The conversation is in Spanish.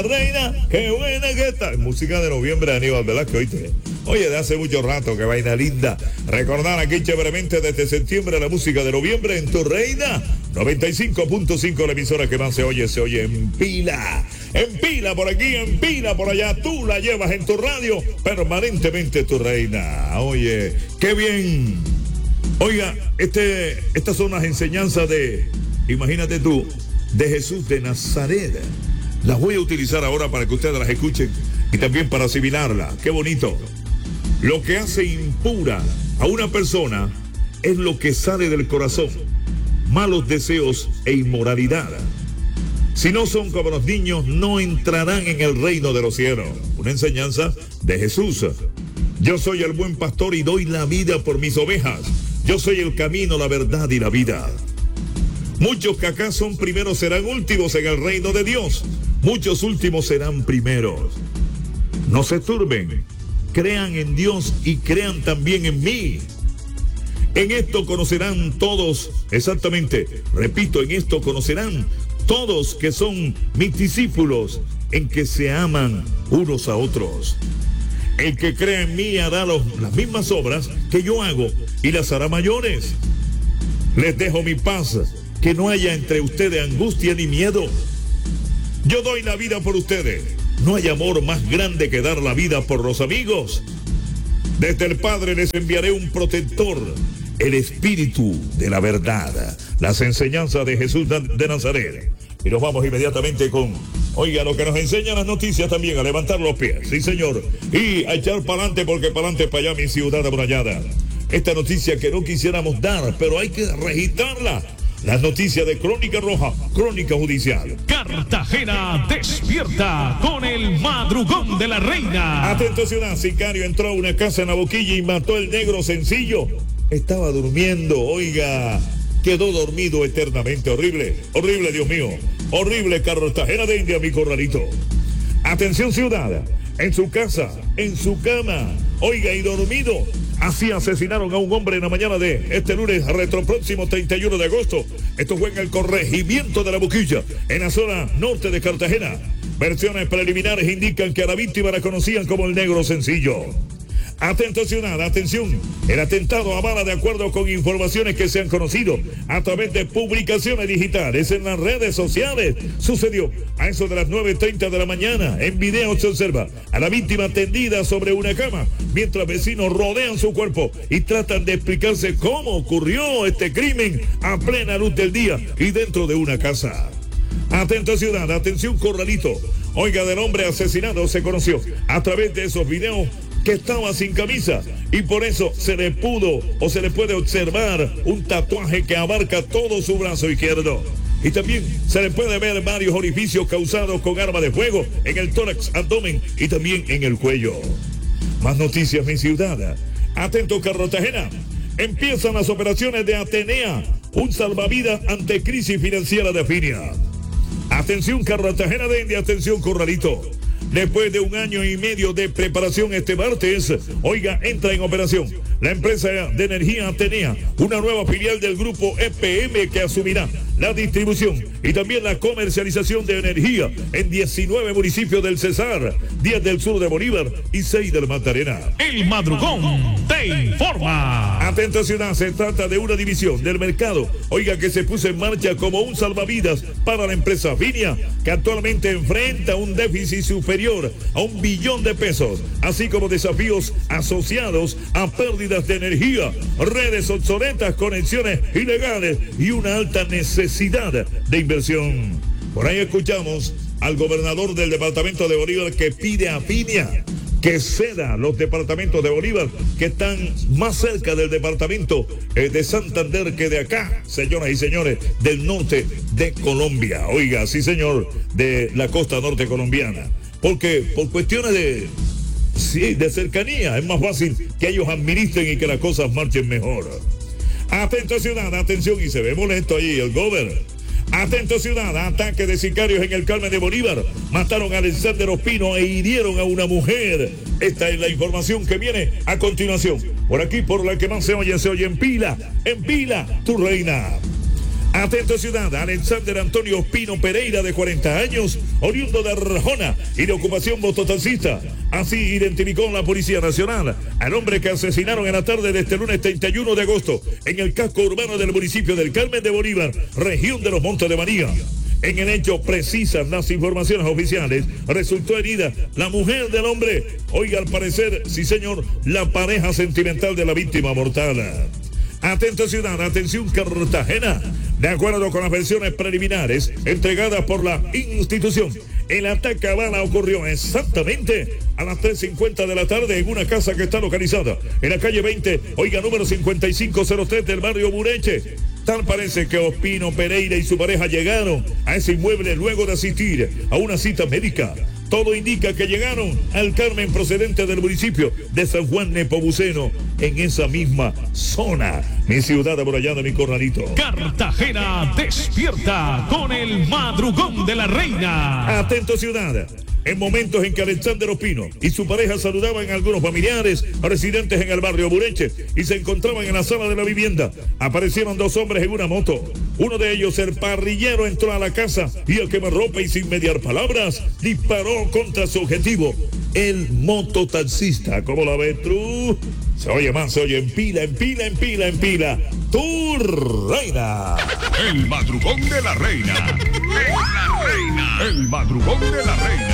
Reina, qué buena que está. Música de noviembre de Aníbal Velázquez, oíste. Oye, de hace mucho rato, qué vaina linda. Recordar aquí chéveremente desde septiembre la música de noviembre en Tu Reina. 95.5, la emisora que más se oye en pila. En pila por aquí, en pila por allá. Tú la llevas en tu radio permanentemente, Tu Reina. Oye, qué bien. Oiga, estas son las enseñanzas imagínate tú, de Jesús de Nazaret. Las voy a utilizar ahora para que ustedes las escuchen y también para asimilarlas. Qué bonito. Lo que hace impura a una persona es lo que sale del corazón. Malos deseos e inmoralidad. Si no son como los niños, no entrarán en el reino de los cielos. Una enseñanza de Jesús. Yo soy el buen pastor y doy la vida por mis ovejas. Yo soy el camino, la verdad y la vida. Muchos que acá son primeros serán últimos en el reino de Dios. Muchos últimos serán primeros. No se turben. Crean en Dios y crean también en mí. En esto conocerán todos, exactamente, repito, en esto conocerán todos que son mis discípulos, en que se aman unos a otros. El que crea en mí hará las mismas obras que yo hago y las hará mayores. Les dejo mi paz, que no haya entre ustedes angustia ni miedo. Yo doy la vida por ustedes. No hay amor más grande que dar la vida por los amigos. Desde el Padre les enviaré un protector, el Espíritu de la verdad. Las enseñanzas de Jesús de Nazaret. Y nos vamos inmediatamente con, oiga, lo que nos enseñan las noticias también, a levantar los pies, sí señor, y a echar para adelante, porque para adelante para allá mi ciudad amurallada. Esta noticia que no quisiéramos dar, pero hay que registrarla. Las noticias de Crónica Roja, Crónica Judicial. Cartagena despierta con el madrugón de la reina. Atento ciudad, sicario entró a una casa en la Boquilla y mató al negro sencillo. Estaba durmiendo, oiga, quedó dormido eternamente. Horrible, horrible, Dios mío. Horrible, Cartagena de India, mi corralito. Atención ciudad, en su casa, en su cama, oiga, y dormido. Así asesinaron a un hombre en la mañana de este lunes retropróximo 31 de agosto. Esto fue en el corregimiento de la Boquilla, en la zona norte de Cartagena. Versiones preliminares indican que a la víctima la conocían como el negro sencillo. Atento ciudad, atención, el atentado a bala, de acuerdo con informaciones que se han conocido a través de publicaciones digitales en las redes sociales, sucedió a eso de las 9:30 de la mañana. En video se observa a la víctima tendida sobre una cama, mientras vecinos rodean su cuerpo y tratan de explicarse cómo ocurrió este crimen a plena luz del día y dentro de una casa. Atento ciudad, atención corralito. Oiga, del hombre asesinado se conoció a través de esos videos que estaba sin camisa y por eso se le puede observar un tatuaje que abarca todo su brazo izquierdo. Y también se le puede ver varios orificios causados con arma de fuego en el tórax, abdomen y también en el cuello. Más noticias, mi ciudad. Atento Cartagena. Empiezan las operaciones de Atenea, un salvavidas ante crisis financiera de Finia. Atención Cartagena de India, atención corralito. Después de 1 año y medio de preparación, este martes, oiga, entra en operación la empresa de energía Atenea, una nueva filial del grupo EPM que asumirá la distribución y también la comercialización de energía en 19 municipios del Cesar, 10 del sur de Bolívar y 6 del Magdalena. El madrugón te informa. Atenta ciudad, se trata de una división del mercado, oiga, que se puso en marcha como un salvavidas para la empresa Finia, que actualmente enfrenta un déficit superior a $1 billón, así como desafíos asociados a pérdidas de energía, redes obsoletas, conexiones ilegales y una alta necesidad de inversión. Por ahí escuchamos al gobernador del departamento de Bolívar que pide a Finia que ceda los departamentos de Bolívar que están más cerca del departamento de Santander que de acá, señoras y señores, del norte de Colombia. Oiga, sí señor, de la costa norte colombiana. Porque por cuestiones de cercanía es más fácil que ellos administren y que las cosas marchen mejor. Atento ciudad, atención, y se ve molesto ahí el gobernador. Atento ciudad, ataque de sicarios en el Carmen de Bolívar. Mataron a Alexander Ospino e hirieron a una mujer. Esta es la información que viene a continuación. Por aquí, por la que más se oye en pila, Tu Reina. Atento ciudad, Alexander Antonio Ospino Pereira, de 40 años, oriundo de Arjona y de ocupación mototaxista. Así identificó la Policía Nacional al hombre que asesinaron en la tarde de este lunes 31 de agosto en el casco urbano del municipio del Carmen de Bolívar, región de los Montes de María. En el hecho, precisan las informaciones oficiales, resultó herida la mujer del hombre. Oiga, al parecer, sí señor, la pareja sentimental de la víctima mortal. Atento ciudad, atención Cartagena. De acuerdo con las versiones preliminares entregadas por la institución, el ataque a bala ocurrió exactamente a las 3:50 de la tarde en una casa que está localizada en la calle 20, oiga, número 5503 del barrio Bureche. Tal parece que Ospino Pereira y su pareja llegaron a ese inmueble luego de asistir a una cita médica. Todo indica que llegaron al Carmen procedente del municipio de San Juan Nepomuceno, en esa misma zona. Mi ciudad amurallada, mi corralito. Cartagena despierta con el madrugón de la reina. Atento ciudad. En momentos en que Alexander Ospino y su pareja saludaban a algunos familiares residentes en el barrio Bureche y se encontraban en la sala de la vivienda, aparecieron dos hombres en una moto. Uno de ellos, el parrillero, entró a la casa y el quemarropa y sin mediar palabras disparó contra su objetivo, el mototaxista. ¿Cómo la ves tú? Se oye más, se oye en pila, en pila, en pila, en pila. Tu reina. El madrugón de la reina. El madrugón de la reina.